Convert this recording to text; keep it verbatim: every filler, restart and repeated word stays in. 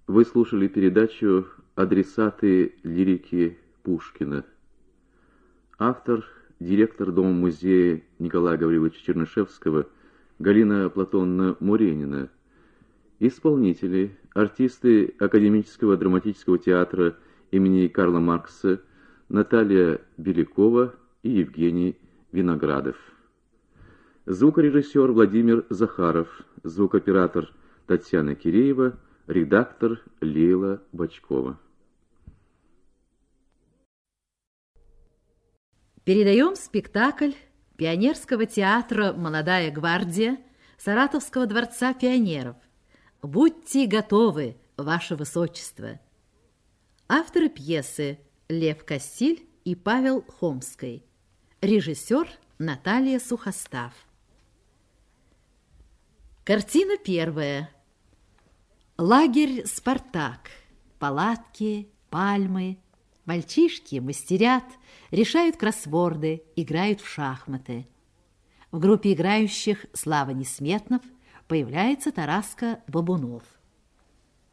Вы слушали передачу «Адресаты лирики Пушкина». Автор, директор Дома-музея Николая Гавриловича Чернышевского Галина Платоновна Муренина. Исполнители, артисты Академического драматического театра имени Карла Маркса Наталья Белякова и Евгений Виноградов. Звукорежиссер Владимир Захаров, звукоператор Татьяна Киреева, редактор Лейла Бочкова. Передаем спектакль Пионерского театра «Молодая гвардия» Саратовского дворца пионеров. Будьте готовы, Ваше Высочество. Авторы пьесы Лев Костиль и Павел Хомский. Режиссер Наталья Сухостав. Картина первая. Лагерь «Спартак». Палатки, пальмы. Мальчишки мастерят, решают кроссворды, играют в шахматы. В группе играющих Слава Несметнов, появляется Тараска Бабунов.